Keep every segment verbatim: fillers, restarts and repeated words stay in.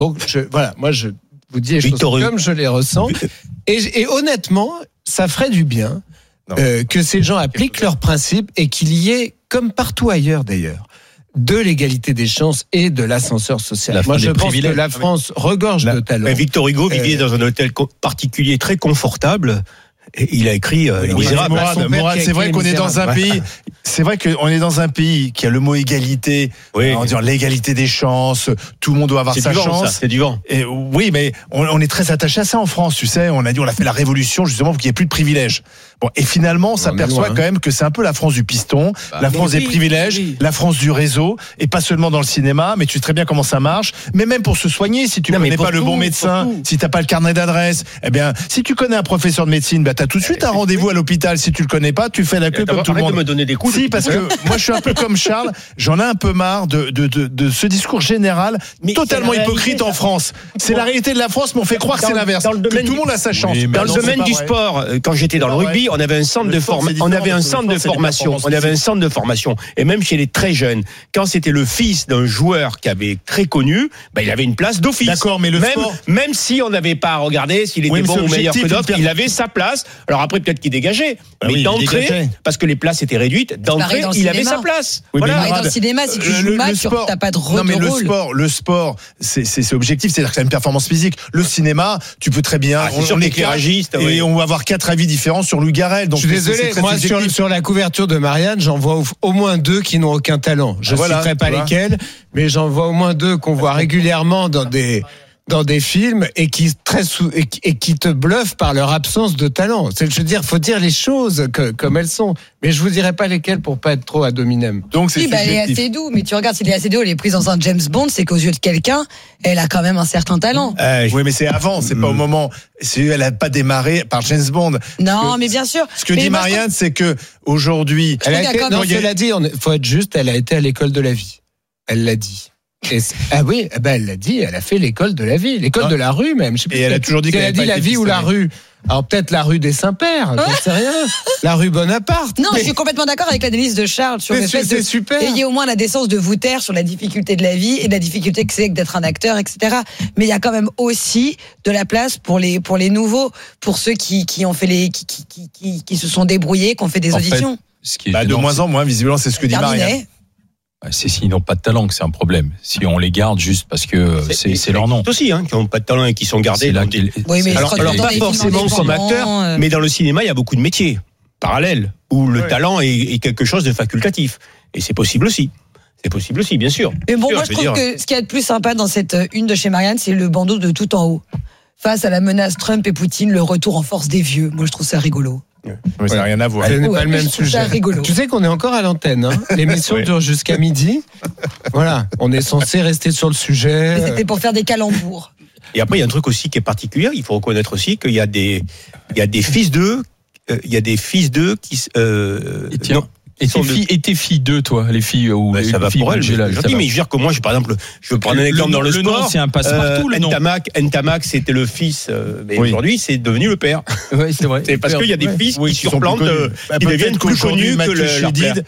Donc je, voilà, moi je vous dis les choses comme je les ressens. Et, et honnêtement, ça ferait du bien euh, que ces gens appliquent leurs principes et qu'il y ait, comme partout ailleurs d'ailleurs, de l'égalité des chances et de l'ascenseur social. Moi, je pense que la France regorge la, de talents. Victor Hugo vivait euh, dans un hôtel particulier très confortable. Et il a écrit euh, Les Misérables. Mourad, Mourad, c'est vrai qu'on est dans un pays, c'est vrai qu'on est dans un pays qui a le mot égalité, oui. en disant l'égalité des chances, tout le monde doit avoir c'est sa du vent, chance. Ça, c'est du vent. Et oui, mais on, on est très attaché à ça en France, tu sais. On a dit, on a fait la révolution justement pour qu'il n'y ait plus de privilèges. Bon, et finalement, on s'aperçoit quand même que c'est un peu la France du piston, bah, la France oui, des privilèges, oui. la France du réseau, et pas seulement dans le cinéma, mais tu sais très bien comment ça marche. Mais même pour se soigner, si tu ne connais pas tout, le bon médecin, si t'as pas le carnet d'adresse, eh bien, si tu connais un professeur de médecine, bah t'as tout de suite un rendez-vous à l'hôpital. Si tu le connais pas, tu fais la queue comme tout le monde. Arrête de me donner des coups. Si, parce que moi, je suis un peu comme Charles. J'en ai un peu marre de de de, de ce discours général mais totalement hypocrite en France. C'est la réalité de la France, mais on fait croire que c'est l'inverse. Que tout le monde a sa chance. Dans le domaine du sport, quand j'étais dans le rugby, on avait un centre de on avait un centre de formation, on avait un centre de formation, et même chez les très jeunes, quand c'était le fils d'un joueur qui avait très connu, bah, il avait une place d'office. D'accord, mais le même, sport... même si on n'avait pas à regarder s'il était oui, bon ou meilleur que d'autres, il avait sa place. Alors après, peut-être qu'il dégageait, bah mais oui, d'entrée, parce que les places étaient réduites, d'entrée, il avait sa place. Oui, voilà. Mais dans le cinéma, si tu joues mal, tu n'as pas de rôle. Non, mais le sport, le sport, c'est, c'est, c'est objectif, c'est-à-dire que c'est une performance physique. Le cinéma, tu peux très bien, ah, on, on est éclairagiste, et oui. on va avoir quatre avis différents sur Louis Garrel. Donc je suis désolé, moi sur, sur la couverture de Marianne, j'en vois au, au moins deux qui n'ont aucun talent. Je ne voilà, citerai pas lesquels, mais j'en vois au moins deux qu'on voit régulièrement dans des dans des films et qui très sous, et, et qui te bluffent par leur absence de talent. C'est, je veux dire, faut dire les choses que, comme elles sont. Mais je vous dirai pas lesquelles pour pas être trop ad hominem. Donc c'est oui, bah, elle est assez doux, mais tu regardes, s'il est assez doux, elle est prise dans un James Bond, c'est qu'aux yeux de quelqu'un, elle a quand même un certain talent. Euh, oui, mais c'est avant, c'est mmh. pas au moment. C'est, elle a pas démarré par James Bond. Non, que, mais bien sûr. Ce que mais dit Marianne, je... c'est que aujourd'hui, elle a été, non, elle a dit, il faut être juste, elle a été à l'école de la vie. Elle l'a dit. Et ah oui, ben elle l'a dit, elle a fait l'école de la vie, l'école ah. de la rue même. Je sais plus et elle a toujours dit qu'elle, qu'elle a dit la vie ou la rue. Alors peut-être la rue des Saints-Pères, j'en sais rien. La rue Bonaparte. Non, mais... je suis complètement d'accord avec l'analyse de Charles sur c'est le fait c'est de super. ayez au moins la décence de vous taire sur la difficulté de la vie et la difficulté que c'est d'être un acteur, et cetera. Mais il y a quand même aussi de la place pour les pour les nouveaux, pour ceux qui qui ont fait les qui qui qui, qui, qui se sont débrouillés, qui ont fait des en auditions. Fait, ce qui est bah, de moins en moins, visiblement, c'est ce que dit Marianne. C'est s'ils n'ont pas de talent que c'est un problème. Si on les garde juste parce que c'est, c'est, c'est leur nom. C'est aussi, hein, qui n'ont pas de talent et qui sont gardés. Là, des... Oui, mais alors, alors pas forcément comme acteur, euh... mais dans le cinéma, il y a beaucoup de métiers parallèles où le ouais. talent est, est quelque chose de facultatif. Et c'est possible aussi. C'est possible aussi, bien sûr. Mais bon, sûr, moi, je, je trouve dire... que ce qui est le plus sympa dans cette une de chez Marianne, c'est le bandeau de tout en haut. Face à la menace Trump et Poutine, le retour en force des vieux. Moi, je trouve ça rigolo. Ouais. Ouais, ça n'a rien à voir. Ce n'est ouais, pas le même sujet. Rigolo. Tu sais qu'on est encore à l'antenne. Hein. L'émission ouais. dure jusqu'à midi. Voilà, on est censé rester sur le sujet. Mais c'était pour faire des calembours. Et après, il y a un truc aussi qui est particulier. Il faut reconnaître aussi qu'il y a des, il y a des fils d'eux, euh, il y a des fils d'eux qui. Euh, et tiens. Et tes, filles, et tes filles d'eux, toi, les filles ou ben, les ça va filles pour elles, j'ai là, je dis, mais je veux dire que moi, je, par exemple, je veux prendre un exemple dans le, le sport. Nom, c'est un passe-partout, euh, le nom. Ntamak, Ntamak, c'était le fils, euh, mais oui. aujourd'hui, c'est devenu le père. Oui, c'est vrai. C'est parce qu'il y a des fils oui, qui surplantent, qui, qui deviennent plus connus que le, leur père.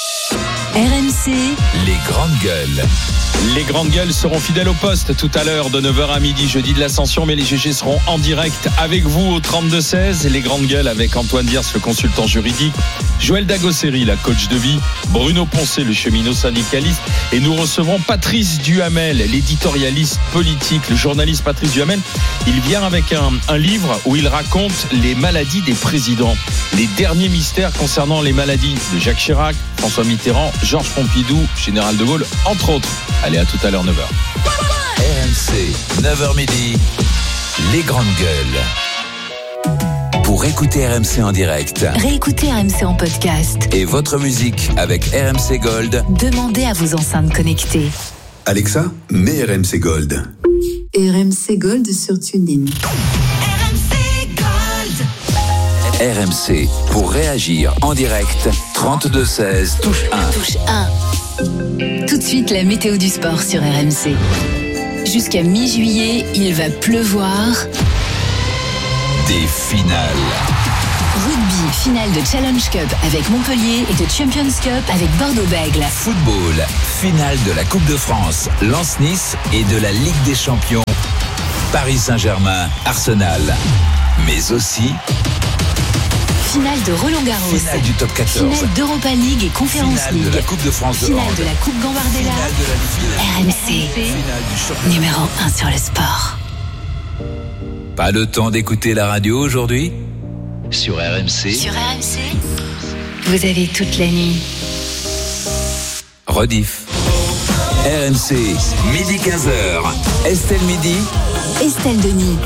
R M C, les grandes gueules. Les grandes gueules seront fidèles au poste tout à l'heure de neuf heures à midi, jeudi de l'Ascension, mais les G G seront en direct avec vous au trente-deux seize. Et les grandes gueules avec Antoine Diers, le consultant juridique, Joël Dagosseri, la coach de vie, Bruno Poncet, le cheminot syndicaliste, et nous recevrons Patrice Duhamel, l'éditorialiste politique, le journaliste Patrice Duhamel. Il vient avec un, un livre où il raconte les maladies des présidents, les derniers mystères concernant les maladies de Jacques Chirac, François Mitterrand, Georges Pompidou, Général de Gaulle, entre autres. Allez, à tout à l'heure, neuf heures. R M C, neuf heures midi, les grandes gueules. Pour écouter R M C en direct, réécoutez R M C en podcast. Et votre musique avec R M C Gold, demandez à vos enceintes connectées. Alexa, mets R M C Gold. R M C Gold sur TuneIn. R M C Gold. R M C, pour réagir en direct, trente-deux seize, touche un. Touche un. Tout de suite, la météo du sport sur R M C. Jusqu'à mi-juillet, il va pleuvoir. Des finales. Rugby, finale de Challenge Cup avec Montpellier et de Champions Cup avec Bordeaux-Bègles. Football, finale de la Coupe de France, Lens-Nice et de la Ligue des Champions, Paris Saint-Germain, Arsenal. Mais aussi finale de Roland-Garros, finale du top quatorze, finale d'Europa League et Conference finale League, de la Coupe de France de finale hand, de la Coupe Gambardella. R M C, numéro un sur le sport. Pas le temps d'écouter la radio aujourd'hui? Sur R M C. Sur R M C, vous avez toute la nuit. Rediff. R M C, midi quinze heures. Estelle Midi. Estelle Denis.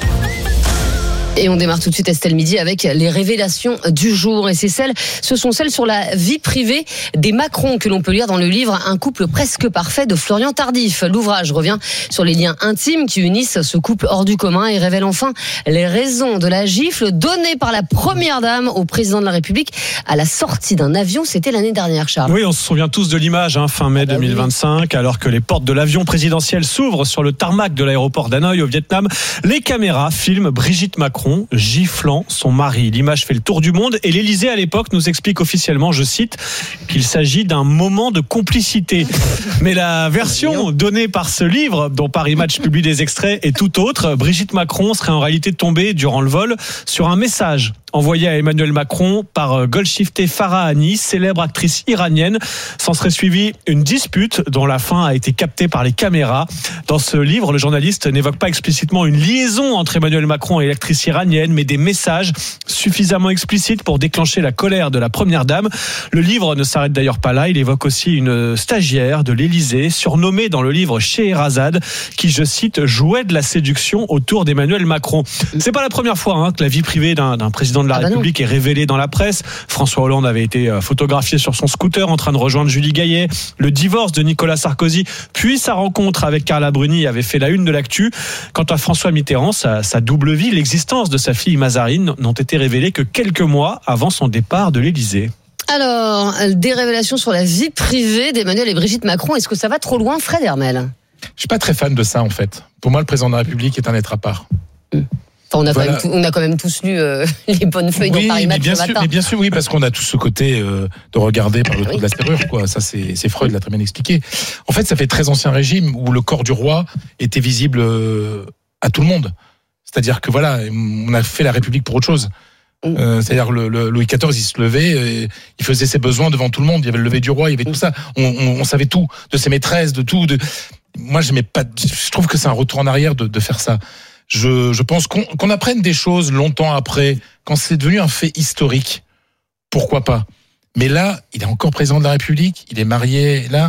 Et on démarre tout de suite Estelle Midi avec les révélations du jour. Et c'est celles, ce sont celles sur la vie privée des Macron que l'on peut lire dans le livre Un couple presque parfait de Florian Tardif. L'ouvrage revient sur les liens intimes qui unissent ce couple hors du commun et révèle enfin les raisons de la gifle donnée par la première dame au président de la République à la sortie d'un avion. C'était l'année dernière, Charles. Oui, on se souvient tous de l'image, hein, fin mai ah bah deux mille vingt-cinq, oui. Alors que les portes de l'avion présidentiel s'ouvrent sur le tarmac de l'aéroport d'Hanoï au Vietnam. Les caméras filment Brigitte Macron giflant son mari. L'image fait le tour du monde et l'Élysée à l'époque nous explique officiellement, je cite, qu'il s'agit d'un moment de complicité. Mais la version donnée par ce livre, dont Paris Match publie des extraits, est tout autre. Brigitte Macron serait en réalité tombée durant le vol sur un message envoyé à Emmanuel Macron par Golshifteh Farahani, célèbre actrice iranienne. S'en serait suivi une dispute dont la fin a été captée par les caméras. Dans ce livre, le journaliste n'évoque pas explicitement une liaison entre Emmanuel Macron et l'actrice iranienne, mais des messages suffisamment explicites pour déclencher la colère de la première dame. Le livre ne s'arrête d'ailleurs pas là. Il évoque aussi une stagiaire de l'Élysée, surnommée dans le livre Scheherazade, qui, je cite, jouait de la séduction autour d'Emmanuel Macron. C'est pas la première fois hein, que la vie privée d'un, d'un président de la ah République bah est révélée dans la presse. François Hollande avait été photographié sur son scooter en train de rejoindre Julie Gaillet. Le divorce de Nicolas Sarkozy, puis sa rencontre avec Carla Bruni avait fait la une de l'actu. Quant à François Mitterrand, sa, sa double vie, l'existence de sa fille Mazarine n'ont été révélées que quelques mois avant son départ de l'Élysée. Alors, des révélations sur la vie privée d'Emmanuel et Brigitte Macron. Est-ce que ça va trop loin, Fred Hermel? Je suis pas très fan de ça, en fait. Pour moi, le président de la République est un être à part. Mmh. On a, voilà. quand même tout, on a quand même tous lu euh, les bonnes feuilles oui, dans Paris Match ce matin. Mais bien sûr, oui, parce qu'on a tous ce côté euh, de regarder par le trou oui. de la serrure, quoi. Ça, c'est, c'est Freud l'a très bien expliqué. En fait, ça fait très ancien régime où le corps du roi était visible euh, à tout le monde. C'est-à-dire que voilà, on a fait la République pour autre chose. Euh, c'est-à-dire le, le Louis quatorze, il se levait, et il faisait ses besoins devant tout le monde. Il y avait le lever du roi, il y avait tout ça. On, on, on savait tout de ses maîtresses, de tout. De... Moi, j'aimais pas. Je trouve que c'est un retour en arrière de, de faire ça. Je, je pense qu'on, qu'on apprenne des choses longtemps après, quand c'est devenu un fait historique. Pourquoi pas? Mais là, il est encore président de la République, il est marié. Là,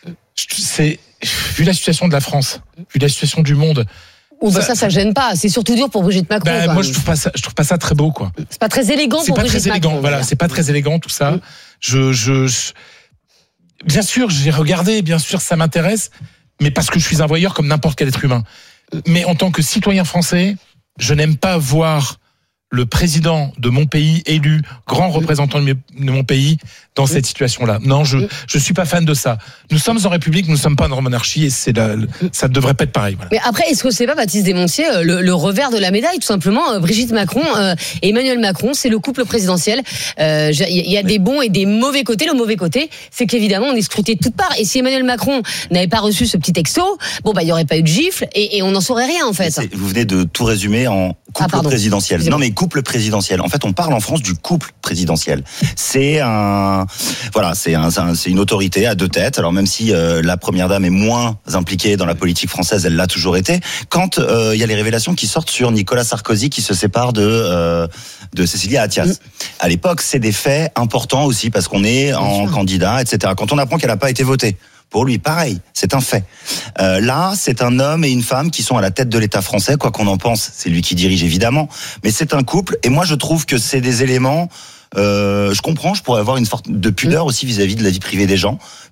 c'est vu la situation de la France, vu la situation du monde. Ou bah ça, ça, ça gêne pas. C'est surtout dur pour Brigitte Macron. Bah, moi, je trouve pas ça, je trouve pas ça très beau, quoi. C'est pas très élégant c'est pour pas Brigitte très élégant, Macron. Voilà, c'est pas très élégant tout ça. Mmh. Je, je, je, bien sûr, j'ai regardé, bien sûr, ça m'intéresse, mais parce que je suis un voyeur comme n'importe quel être humain. Mais en tant que citoyen français, je n'aime pas voir le président de mon pays élu, grand représentant de mon pays, dans cette situation-là. Non, je je suis pas fan de ça. Nous sommes en République, nous ne sommes pas en monarchie, et c'est la, ça ne devrait pas être pareil. Voilà. Mais après, est-ce que c'est pas, Baptiste Desmontiers, le, le revers de la médaille, tout simplement, Brigitte Macron euh, et Emmanuel Macron, c'est le couple présidentiel. Il euh, y, y a des bons et des mauvais côtés. Le mauvais côté, c'est qu'évidemment, on est scruté de toutes parts. Et si Emmanuel Macron n'avait pas reçu ce petit texto, bon bah il y aurait pas eu de gifle et, et on n'en saurait rien en fait. C'est, vous venez de tout résumer en couple ah, présidentiel. Non mais couple présidentiel. En fait, on parle en France du couple présidentiel. C'est un, voilà, c'est un, c'est une autorité à deux têtes. Alors même si euh, la première dame est moins impliquée dans la politique française, elle l'a toujours été. Quand il euh, y a les révélations qui sortent sur Nicolas Sarkozy qui se sépare de euh, de Cécilia Attias. Mmh. À l'époque, c'est des faits importants aussi parce qu'on est en candidat, et cetera. Quand on apprend qu'elle n'a pas été votée. Pour lui, pareil, c'est un fait. Euh, là, c'est un homme et une femme qui sont à la tête de l'État français, quoi qu'on en pense. C'est lui qui dirige, évidemment. Mais c'est un couple. Et moi, je trouve que c'est des éléments... Euh, je comprends, je pourrais avoir une sorte de pudeur aussi vis-à-vis de la vie privée des gens.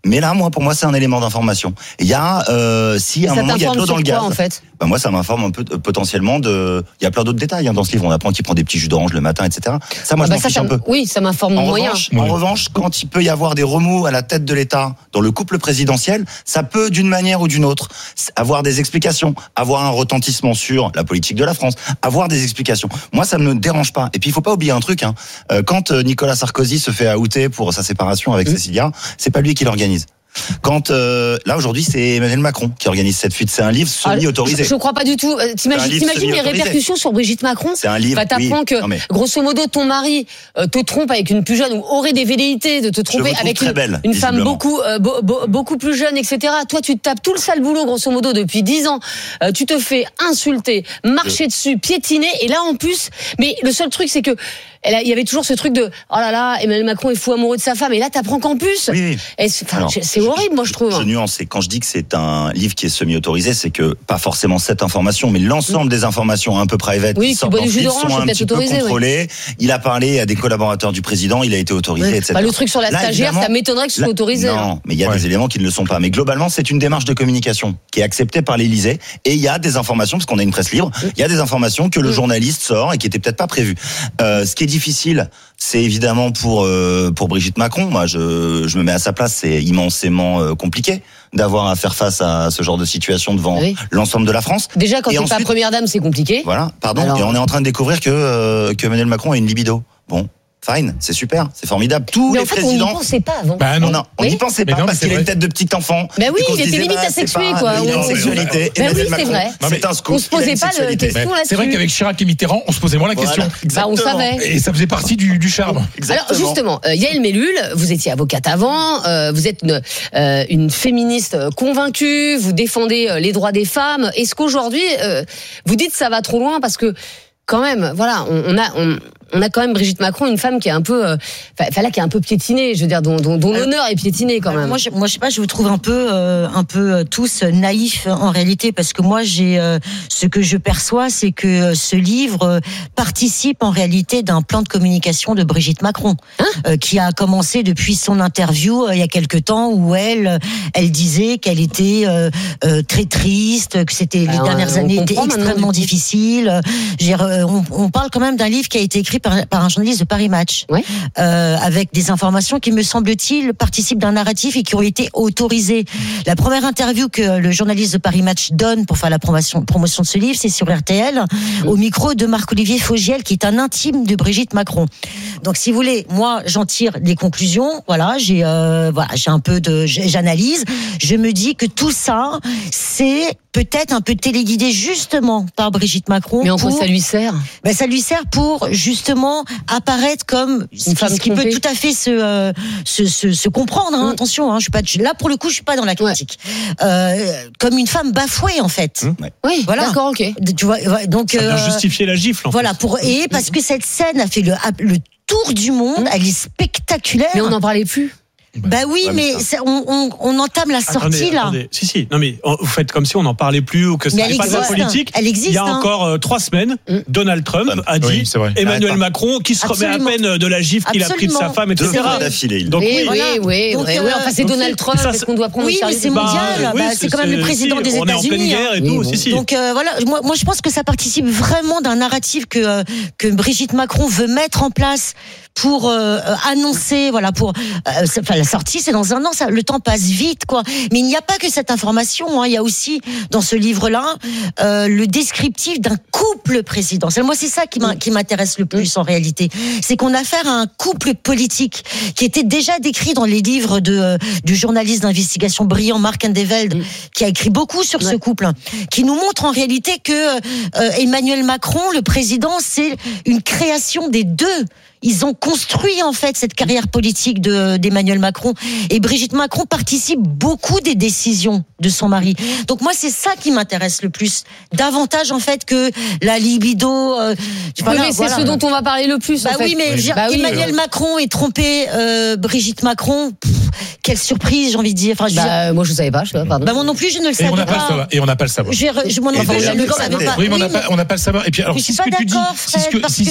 Mais là, moi, pour moi, c'est un élément d'information. Il y a, euh, si à un moment il y a de l'eau dans le gaz, quoi, en fait bah moi, ça m'informe un peu euh, potentiellement de. Il y a plein d'autres détails hein, dans ce livre. On apprend qu'il prend des petits jus d'orange le matin, et cetera. Ça, moi, ah bah je m'en ça, fiche ça un peu. Oui, ça m'informe En moyen. revanche, en revanche, quand il peut y avoir des remous à la tête de l'État dans le couple présidentiel, ça peut, d'une manière ou d'une autre, avoir des explications, avoir un retentissement sur la politique de la France, avoir des explications. Moi, ça ne me dérange pas. Et puis, il faut pas oublier un truc. Hein. Quand Nicolas Sarkozy se fait outer pour sa séparation avec mmh. Cécilia, c'est pas lui qui l'organise. Quand euh, là aujourd'hui c'est Emmanuel Macron qui organise cette fuite, c'est un livre semi-autorisé. Ah, je ne crois pas du tout. T'imagines, t'imagines les répercussions sur Brigitte Macron? C'est un livre. Bah, t'apprends oui. que non, mais... grosso modo ton mari euh, te trompe avec une plus jeune ou aurait des velléités de te tromper avec une, belle, une femme beaucoup euh, bo- bo- beaucoup plus jeune, et cetera. Toi tu te tapes tout le sale boulot grosso modo depuis dix ans. Euh, tu te fais insulter, marcher je... dessus, piétiner et là en plus. Mais le seul truc c'est que il y avait toujours ce truc de oh là là Emmanuel Macron est fou amoureux de sa femme et là t'apprends qu'en plus oui, oui. Et c'est, Alors, c'est horrible moi je trouve. Je nuance et quand je dis que c'est un livre qui est semi-autorisé, c'est que pas forcément cette information, mais l'ensemble des informations un peu private oui, qui sortent dans le livre sont un petit peu contrôlées. Oui. Il a parlé à des collaborateurs du président, il a été autorisé, oui. et cetera. Bah, le truc sur la là, stagiaire, ça m'étonnerait que ce soit là, autorisé. Non, hein. mais il y a ouais. des éléments qui ne le sont pas. Mais globalement, c'est une démarche de communication qui est acceptée par l'Élysée et il y a des informations parce qu'on a une presse libre. Il y a des informations que le journaliste sort et qui étaient peut-être pas prévues. Euh, ce qui est difficile, c'est évidemment pour euh, pour Brigitte Macron. Moi, je je me mets à sa place. C'est immensément euh, compliqué d'avoir à faire face à ce genre de situation devant oui. l'ensemble de la France. Déjà, quand t'es pas première dame, c'est compliqué. Voilà, pardon. Alors... Et on est en train de découvrir que euh, que Emmanuel Macron a une libido. Bon. Fine, c'est super, c'est formidable. Tous mais les en fait, présidents. On n'y pensait pas avant. Bah non, on n'y oui. pensait pas non, parce qu'il a une tête de petit enfant. Bah oui, il était limite asexué, quoi. Il a une sexualité. Bah oui, c'est vrai. C'est un scoop. On se posait pas la question là-dessus. C'est vrai qu'avec Chirac et Mitterrand, on se posait moins la question. Bah on savait. Et ça faisait partie du, du charme. Alors justement, Yael Mellul, vous étiez avocate avant, vous êtes une, une féministe convaincue, vous défendez les droits des femmes. Est-ce qu'aujourd'hui, vous dites ça va trop loin parce que quand même, voilà, on, on a. On, On a quand même Brigitte Macron, une femme qui est un peu, enfin là, qui est un peu piétinée, je veux dire, dont, dont, dont l'honneur est piétiné quand même. Moi, je, moi, je sais pas, je vous trouve un peu, euh, un peu tous naïfs en réalité, parce que moi, j'ai, euh, ce que je perçois, c'est que ce livre participe en réalité d'un plan de communication de Brigitte Macron, hein euh, qui a commencé depuis son interview euh, il y a quelque temps où elle, elle disait qu'elle était euh, euh, très triste, que c'était les Alors, dernières années étaient extrêmement difficiles. Dire, euh, on, on parle quand même d'un livre qui a été écrit Par, par un journaliste de Paris Match, ouais. euh, avec des informations qui, me semble-t-il, participent d'un narratif et qui ont été autorisées. La première interview que le journaliste de Paris Match donne pour faire la promotion, promotion de ce livre, c'est sur R T L, mmh. au micro de Marc-Olivier Fogiel, qui est un intime de Brigitte Macron. Donc, si vous voulez, moi, j'en tire des conclusions. Voilà, j'ai, euh, voilà, j'ai un peu de, j'analyse. Je me dis que tout ça, c'est peut-être un peu téléguidé justement par Brigitte Macron. Mais en quoi pour, ça lui sert? Ben, ça lui sert pour justement apparaître comme une femme ce qui trompée. peut tout à fait se euh, se, se, se comprendre. Hein, mmh. Attention, hein, je suis pas là pour le coup, je suis pas dans la critique. Ouais. Euh, comme une femme bafouée en fait. Mmh. Oui, voilà. D'accord, ok. Tu vois, donc ça vient euh, justifier la gifle. En voilà fait. pour et parce que cette scène a fait le le tour du monde, mmh. elle est spectaculaire. Mais on n'en parlait plus. Bah oui, ouais, mais, mais ça... on, on, on entame la sortie attendez, là. Attendez. Si si, non mais vous faites comme si on n'en parlait plus ou que ça n'est pas de la politique. Elle existe. Il y a hein. encore euh, trois semaines, mmh. Donald Trump a dit oui, vrai. Emmanuel Macron qui se Absolument. remet à peine de la gifle qu'il a pris de sa femme, et cetera. Donc oui, oui, oui. Donc, oui, euh, oui. Enfin, c'est Donald Trump. Est-ce qu'on doit prendre Oui, mais c'est mondial. Bah, oui, bah, c'est quand même le président si, des États-Unis. On est en pleine guerre et tout. Oui, si, si. Donc euh, voilà, moi, moi je pense que ça participe vraiment d'un narratif que euh, que Brigitte Macron veut mettre en place pour euh, annoncer, voilà, pour euh, enfin la sortie, c'est dans un an, ça, le temps passe vite, quoi. Mais il n'y a pas que cette information, hein, il y a aussi dans ce livre-là euh, le descriptif d'un couple présidentiel. Moi, c'est ça qui m'intéresse le plus en réalité, c'est qu'on a affaire à un couple politique qui était déjà décrit dans les livres de euh, du journaliste d'investigation brillant Marc Andeveld, mmh. qui a écrit beaucoup sur ouais. ce couple, hein, qui nous montre en réalité que euh, Emmanuel Macron, le président, c'est une création des deux. Ils ont construit en fait cette carrière politique de d'Emmanuel Macron, et Brigitte Macron participe beaucoup des décisions de son mari. Donc moi c'est ça qui m'intéresse le plus, davantage en fait que la libido. Euh, voilà, mais c'est voilà. ce dont on va parler le plus. Bah en fait. oui, mais oui. Bah Emmanuel oui. Macron est trompé euh, Brigitte Macron. Pff, quelle surprise, j'ai envie de dire. Enfin, je bah, dire... moi je savais pas. Je sais pas pardon. Bah moi non plus, je ne le savais et on pas. pas. Et on n'a pas le savoir. J'ai, je m'en enfin, je le savais pas. Oui, mais on n'a pas, on n'a pas le savoir. Et puis alors, je suis pas d'accord, Fred, parce que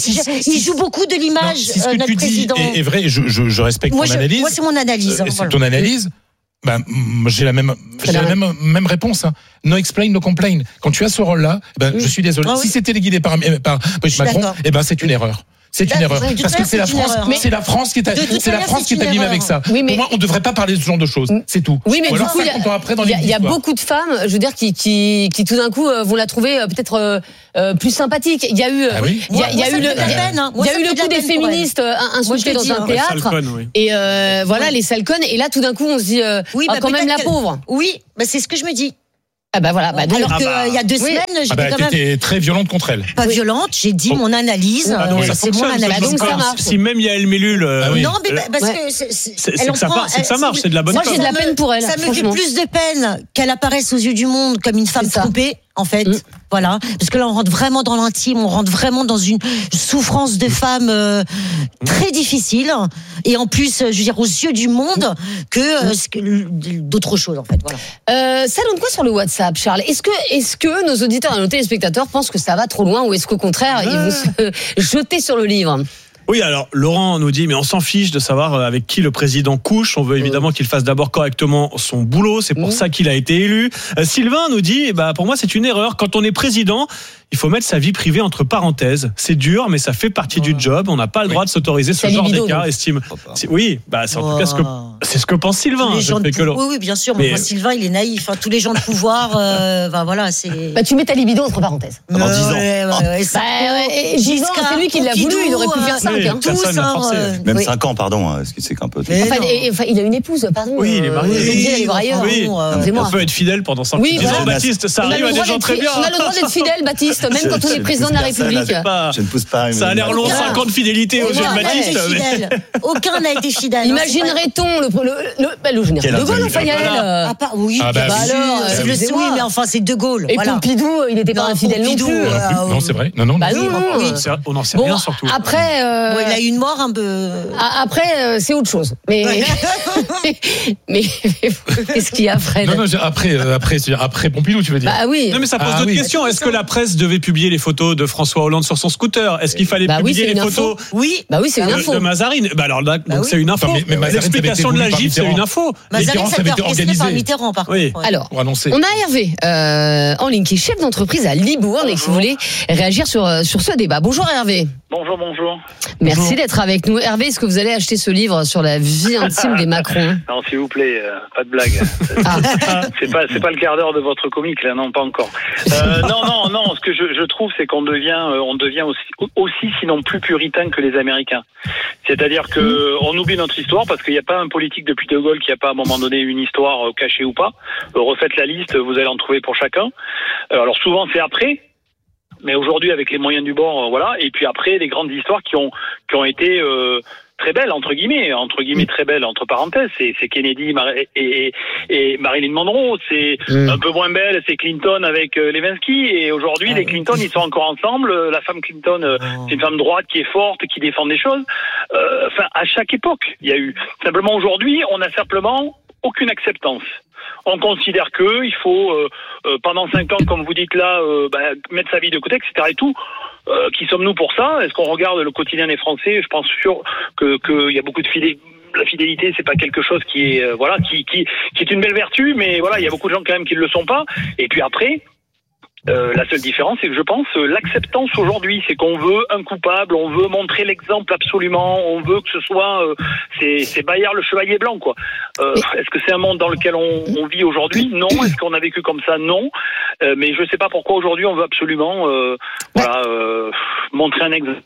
il joue beaucoup de l'image. Ce que tu dis est, est vrai, je, je, je respecte moi, ton je, analyse. Moi, c'est mon analyse. Euh, hein, c'est voilà. ton analyse. Ben, j'ai la même, j'ai la même, même réponse. Hein. No explain, no complain. Quand tu as ce rôle-là, ben, mmh. je suis désolé. Ah, oui. Si c'était guidé par, par Brigitte Macron, eh ben, c'est une erreur. C'est une erreur. Parce que c'est la France, c'est la France qui est, c'est la France qui est abîmée avec ça. Oui, mais... Pour moi, on ne devrait pas parler de ce genre de choses. C'est tout. Oui, mais Ou du coup, il y, y a beaucoup de femmes, je veux dire, qui, qui, qui tout d'un coup vont la trouver peut-être euh, plus sympathique. Il y a eu, ah oui il y a, il y a eu le, il y a eu le coup des féministes insultés dans un théâtre. Et voilà, les sales connes. Et là, tout d'un coup, on se dit, quand même la pauvre. Oui, c'est ce que je me dis. Ah bah voilà. Bah, alors ah qu'il bah, y a deux oui. semaines, j'étais ah bah, quand même t'étais très violente contre elle. Pas violente, j'ai dit oh. mon analyse. Ah non, ça c'est mon analyse. Bah donc ça marche. Si même Yael Mellul. Euh, ah oui. Non, mais parce ouais. que c'est, c'est, c'est, c'est, que ça, prend, c'est que ça marche, c'est de la bonne. Moi j'ai de la peine pour elle. Ça me fait plus de peine qu'elle apparaisse aux yeux du monde comme une femme trompée. En fait, mmh. voilà, parce que là on rentre vraiment dans l'intime, on rentre vraiment dans une souffrance de femme euh, très difficile, et en plus, je veux dire, aux yeux du monde, que, euh, que d'autres choses en fait. Voilà. Euh, ça donne quoi sur le WhatsApp, Charles ? Est-ce que, est-ce que nos auditeurs et nos téléspectateurs pensent que ça va trop loin, ou est-ce qu'au contraire ah. ils vont se jeter sur le livre ? Oui, alors Laurent nous dit, mais on s'en fiche de savoir avec qui le président couche. On veut évidemment qu'il fasse d'abord correctement son boulot. C'est pour mmh. ça qu'il a été élu. Euh, Sylvain nous dit, bah pour moi c'est une erreur. Quand on est président, il faut mettre sa vie privée entre parenthèses. C'est dur, mais ça fait partie ouais. du job. On n'a pas le droit oui. de s'autoriser ce genre d'écart. Estime. C'est, oui, bah c'est en tout cas ce que c'est ce que pense Sylvain. Les gens de pou- oui, oui, bien sûr. Mais moi, Sylvain, il est naïf. Hein. Tous les gens de pouvoir, euh, bah voilà, c'est. Bah tu mets ta libido entre parenthèses. Pendant dix ans. Ouais, ouais, ouais, bah, ouais, dix ans, c'est lui qui l'a voulu. Il aurait pu faire cinq. Hein. Tous, hein, euh, Même oui. cinq ans, pardon. Est-ce que c'est qu'un peu. Enfin, et, enfin, il a une épouse, pardon. Oui, il est marié. Il est d'aller voir ailleurs. Oui. On peut être fidèle pendant cinq ans. Oui, voilà. Baptiste, ça arrive à des gens très bien. On a le droit d'être fidèle, Baptiste, même quand on est président de la République. Je ne pousse pas. Ça a l'air long, cinq ans de fidélité aux yeux de Baptiste. Aucun n'a été fidèle. Imaginerait-on le général de Gaulle, enfin, Yael. Ah pas oui. Ah bah alors, oui, mais enfin c'est de Gaulle. Et Pompidou, il n'était pas infidèle non plus. Non, c'est vrai. Non, non. On n'en sait rien surtout. Après, il a eu une mort un peu. Après, c'est autre chose. Mais mais qu'est-ce qu'il y a, Fred ? Non, non, après, après, après Pompidou, tu veux dire ? Bah oui. Non, mais ça pose d'autres questions. Est-ce que la presse devait publier les photos de François Hollande sur son scooter ? Est-ce qu'il fallait publier les photos ? Oui. Bah oui, c'est une info. De Mazarine. Bah alors là, donc c'est une info. L'explication de la gifle, c'est une info. Mazarine, ça a été organisé par Mitterrand, par contre. Alors, on a Hervé en ligne, qui est chef d'entreprise à Libourne et qui voulait réagir sur sur ce débat. Bonjour Hervé. Bonjour, bonjour. Merci bonjour. d'être avec nous. Hervé, est-ce que vous allez acheter ce livre sur la vie intime des Macron ? Non, s'il vous plaît, euh, pas de blague. Ah. C'est pas, c'est pas le quart d'heure de votre comique, là, non, pas encore. Euh, non, non, non. Ce que je, je trouve, c'est qu'on devient, euh, on devient aussi, aussi, sinon plus puritain que les Américains. C'est-à-dire que mmh. on oublie notre histoire parce qu'il n'y a pas un politique depuis De Gaulle qui n'a pas à un moment donné une histoire euh, cachée ou pas. Euh, refaites la liste, vous allez en trouver pour chacun. Euh, alors souvent, c'est après. Mais aujourd'hui, avec les moyens du bord, euh, voilà. Et puis après, les grandes histoires qui ont qui ont été euh, très belles entre guillemets, entre guillemets très belles entre parenthèses. C'est, c'est Kennedy Mar- et, et, et Marilyn Monroe. C'est mmh. un peu moins belle, c'est Clinton avec euh, Lewinsky. Et aujourd'hui, ah, les Clinton, ils sont encore ensemble. La femme Clinton, euh, oh. c'est une femme droite qui est forte, qui défend des choses. Euh, enfin, à chaque époque, il y a eu. Simplement aujourd'hui, on a simplement aucune acceptance. On considère que il faut euh, euh, pendant cinq ans, comme vous dites là, euh, bah, mettre sa vie de côté, et cetera et tout. Euh, qui sommes-nous pour ça ? Est-ce qu'on regarde le quotidien des Français ? Je pense sûr que qu'il y a beaucoup de fidélité. La fidélité, c'est pas quelque chose qui est euh, voilà, qui qui qui est une belle vertu, mais voilà, il y a beaucoup de gens quand même qui ne le sont pas. Et puis après. Euh, la seule différence, c'est que je pense euh, l'acceptance aujourd'hui, c'est qu'on veut un coupable, on veut montrer l'exemple absolument, on veut que ce soit euh, c'est, c'est Bayard le chevalier blanc quoi. Euh, est-ce que c'est un monde dans lequel on, on vit aujourd'hui ? Non. Est-ce qu'on a vécu comme ça ? Non. Euh, mais je sais pas pourquoi aujourd'hui on veut absolument euh, voilà euh, montrer un exemple.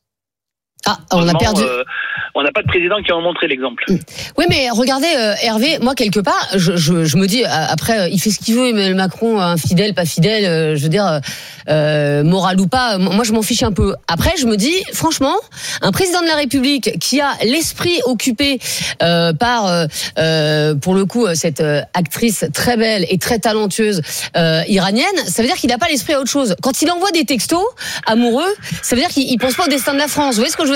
Ah, on a perdu. Euh, on n'a pas de président qui a montré l'exemple. Oui, mais regardez, euh, Hervé, moi, quelque part, je, je, je me dis, après, euh, il fait ce qu'il veut, Emmanuel Macron, infidèle, pas fidèle, euh, je veux dire, euh, moral ou pas, moi, je m'en fiche un peu. Après, je me dis, franchement, un président de la République qui a l'esprit occupé euh, par, euh, euh, pour le coup, cette euh, actrice très belle et très talentueuse euh, iranienne, ça veut dire qu'il n'a pas l'esprit à autre chose. Quand il envoie des textos amoureux, ça veut dire qu'il ne pense pas au destin de la France. Vous voyez ce que je veux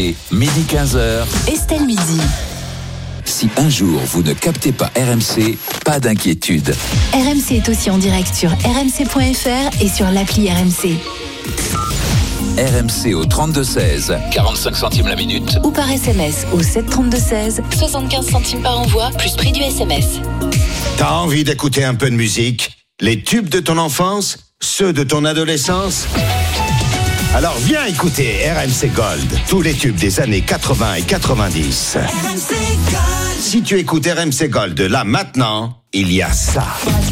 C, midi quinze heures. Estelle Midi. Si un jour vous ne captez pas R M C, pas d'inquiétude. R M C est aussi en direct sur r m c point f r et sur l'appli R M C. R M C au trente-deux seize, quarante-cinq centimes la minute. Ou par S M S au sept trente-deux seize, soixante-quinze centimes par envoi, plus prix du S M S. T'as envie d'écouter un peu de musique? Les tubes de ton enfance? Ceux de ton adolescence? Alors viens écouter R M C Gold, tous les tubes des années quatre-vingts et quatre-vingt-dix. R M C Gold. Si tu écoutes R M C Gold là maintenant, il y a ça.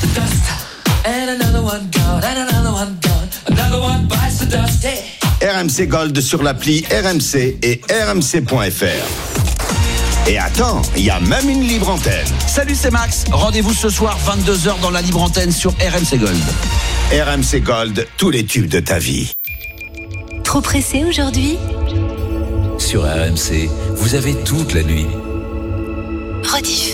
R M C Gold sur l'appli R M C et R M C point F R. Et attends, il y a même une libre antenne. Salut, c'est Max. Rendez-vous ce soir vingt-deux heures dans la libre antenne sur R M C Gold. R M C Gold, tous les tubes de ta vie. Trop pressé aujourd'hui? Sur R M C, vous avez toute la nuit. Rediff.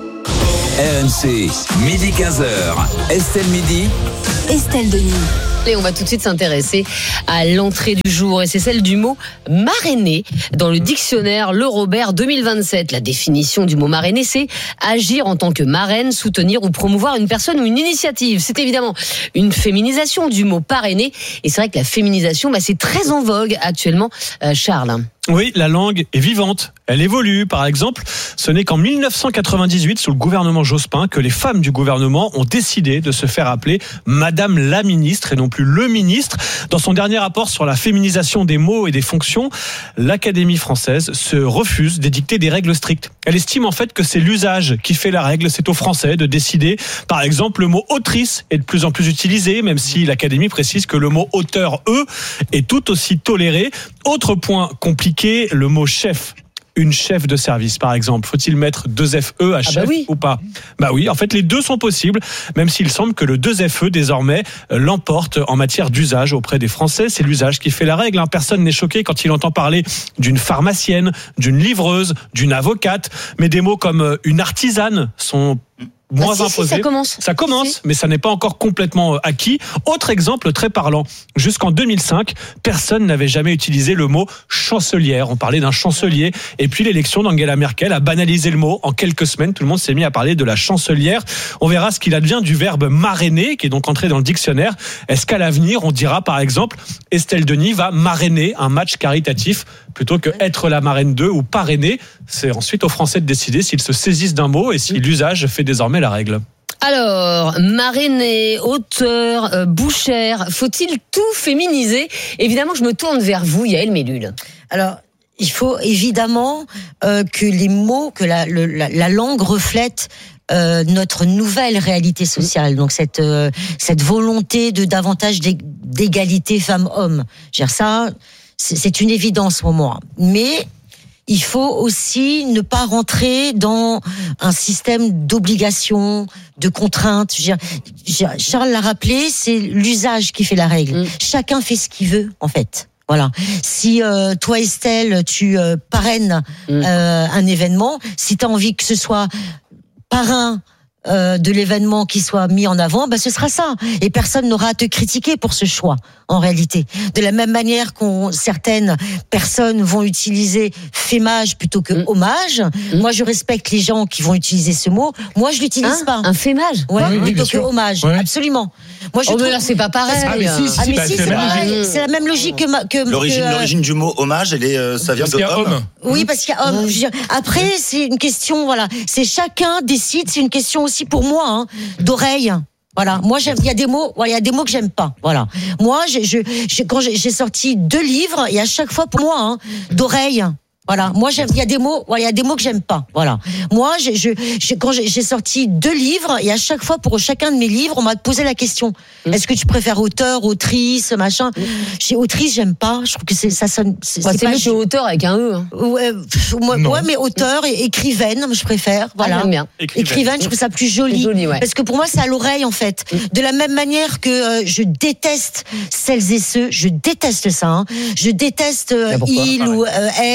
R M C, midi quinze heures. Estelle Midi. Estelle Denis. Et on va tout de suite s'intéresser à l'entrée du jour, et c'est celle du mot marrainer dans le dictionnaire Le Robert deux mille vingt-sept. La définition du mot marrainer, c'est agir en tant que marraine, soutenir ou promouvoir une personne ou une initiative. C'est évidemment une féminisation du mot parrainer, et c'est vrai que la féminisation, bah, c'est très en vogue actuellement, euh, Charles. Oui, la langue est vivante, elle évolue. Par exemple, ce n'est qu'en mille neuf cent quatre-vingt-dix-huit, sous le gouvernement Jospin, que les femmes du gouvernement ont décidé de se faire appeler Madame la ministre et non plus le ministre. Dans son dernier rapport sur la féminisation des mots et des fonctions, l'Académie française se refuse d'édicter des règles strictes. Elle estime en fait que c'est l'usage qui fait la règle, c'est aux Français de décider. Par exemple, le mot autrice est de plus en plus utilisé, même si l'Académie précise que le mot auteur, eux, est tout aussi toléré. Autre point compliqué, le mot chef. Une chef de service, par exemple. Faut-il mettre deux F E à chef ah bah oui. ou pas? Bah oui, en fait, les deux sont possibles, même s'il semble que le deux F E, désormais, l'emporte en matière d'usage auprès des Français. C'est l'usage qui fait la règle. Personne n'est choqué quand il entend parler d'une pharmacienne, d'une livreuse, d'une avocate, mais des mots comme une artisane sont moins ah, si, imposés. Si, ça commence. Ça commence, si. mais ça n'est pas encore complètement acquis. Autre exemple très parlant. Jusqu'en deux mille cinq, personne n'avait jamais utilisé le mot chancelière. On parlait d'un chancelier. Et puis l'élection d'Angela Merkel a banalisé le mot. En quelques semaines, tout le monde s'est mis à parler de la chancelière. On verra ce qu'il advient du verbe marrainer, qui est donc entré dans le dictionnaire. Est-ce qu'à l'avenir, on dira par exemple, Estelle Denis va marrainer un match caritatif plutôt que être la marraine d'eux ou parrainer? C'est ensuite aux Français de décider s'ils se saisissent d'un mot et si l'usage fait désormais la règle. Alors, marrainer, auteur, euh, bouchère, faut-il tout féminiser? Évidemment, je me tourne vers vous, Yael Mellul. Alors, il faut évidemment euh, que les mots, que la, le, la, la langue reflète Euh, notre nouvelle réalité sociale, donc cette euh, cette volonté de davantage d'égalité femmes-hommes. Ça, c'est, c'est une évidence pour moi. Mais il faut aussi ne pas rentrer dans un système d'obligation, de contraintes. Je veux dire, Charles l'a rappelé, c'est l'usage qui fait la règle. Mmh. Chacun fait ce qu'il veut, en fait. Voilà. Si euh, toi, Estelle, tu euh, parraines mmh. euh, un événement, si tu as envie que ce soit parrain euh, de l'événement qui soit mis en avant, bah ce sera ça. Et personne n'aura à te critiquer pour ce choix, en réalité. De la même manière qu'on certaines personnes vont utiliser fémage plutôt que mmh. hommage. Mmh. Moi, je respecte les gens qui vont utiliser ce mot. Moi, je l'utilise hein, pas. Un fémage. Ouais, oui, plutôt oui, que hommage. Ouais. Absolument. Moi, je oh, trouve... mais là, c'est pas pareil. Ah, mais si, si, ah, mais si, si c'est pareil. C'est la même logique que, ma, que l'origine, que, euh... l'origine du mot hommage, elle est, euh, ça vient parce de homme. homme. Oui, parce qu'il y a homme. Ouais. Je veux dire, après, c'est une question, voilà. C'est chacun décide. C'est une question aussi pour moi, hein, d'oreille. Voilà, moi j'aime. Il y a des mots, voilà, il y a des mots que j'aime pas. Voilà, moi, je, je, je quand j'ai, j'ai sorti deux livres et à chaque fois pour moi, hein, d'oreille. Voilà, moi j'aime. Il y a des mots, voilà, il y a des mots que j'aime pas. Voilà, moi, je, je, je quand j'ai, j'ai sorti deux livres et à chaque fois pour chacun de mes livres, on m'a posé la question mmh. est-ce que tu préfères auteur, autrice, machin mmh. Chez autrice, j'aime pas. Je trouve que c'est ça sonne. C'est, ouais, c'est, c'est pas chez auteur avec un E. Hein. Ouais, moi, ouais, mais auteur et écrivaine, je préfère. Voilà, ah, j'aime bien. Écrivaine. écrivaine, je trouve ça plus joli. joli ouais. Parce que pour moi, c'est à l'oreille en fait. Mmh. De la même manière que euh, je déteste celles et ceux, je déteste ça. Hein. Je déteste euh, il ou euh, elle. Moi, je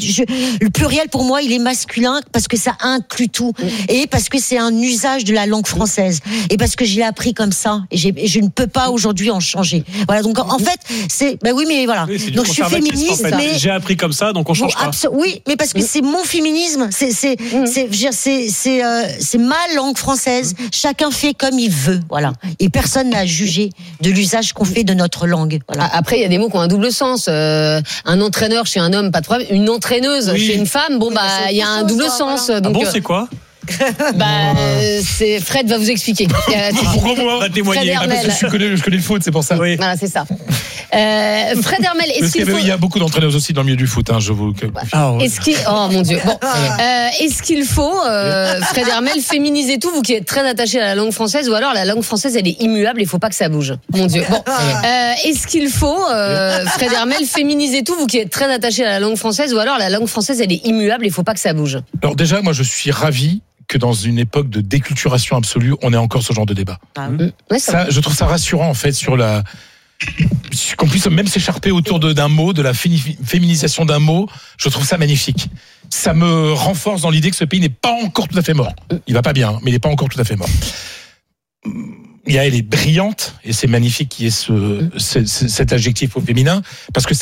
je, le pluriel pour moi, il est masculin parce que ça inclut tout et parce que c'est un usage de la langue française et parce que je l'ai appris comme ça et, j'ai, et je ne peux pas aujourd'hui en changer. Voilà, donc en, en fait, c'est, ben oui, mais voilà. Oui, donc je suis féministe, en fait. mais j'ai appris comme ça, donc on change bon, pas. Abso- oui, mais parce que c'est mon féminisme, c'est, c'est, Mmh. c'est, je veux dire, c'est, c'est, euh, c'est ma langue française. Chacun fait comme il veut, voilà. Et personne n'a jugé de l'usage qu'on fait de notre langue. Voilà. Après, il y a des mots qui ont un double sens. Euh, un entraîneur chez un homme, pas de problème. Une entraîneuse Oui. chez une femme, bon bah, il y a un double sens. Ah Donc, bon, euh, c'est quoi? bah, euh, c'est Fred va vous expliquer. Pourquoi moi? Va témoigner. Ah, parce que je connais, je connais le foot, c'est pour ça. Oui. Voilà, c'est ça. Euh, Fred Hermel, est-ce Parce qu'il qu'il y, faut... avait- il y a beaucoup d'entraîneurs aussi dans le milieu du foot, hein, je vous. Ah, ouais. Est-ce qu'il... Oh mon Dieu. Bon. Euh, est-ce qu'il faut, euh, Fred Hermel, féminiser tout, vous qui êtes très attaché à la langue française, ou alors la langue française, elle est immuable, il faut pas que ça bouge. Mon Dieu. Bon. Euh, est-ce qu'il faut, euh, Fred Hermel, féminiser tout, vous qui êtes très attaché à la langue française, ou alors la langue française, elle est immuable, il faut pas que ça bouge. Alors déjà, moi, je suis ravi que dans une époque de déculturation absolue, on ait encore ce genre de débat. Ah, oui. Ouais, ça, je trouve ça rassurant en fait sur la qu'on puisse même s'écharper autour de, d'un mot, de la féni- féminisation d'un mot. Je trouve ça magnifique. Ça me renforce dans l'idée que ce pays n'est pas encore tout à fait mort. Il va pas bien, mais il n'est pas encore tout à fait mort. Yael est brillante et c'est magnifique qu'il y ait ce, ce, cet adjectif au féminin parce que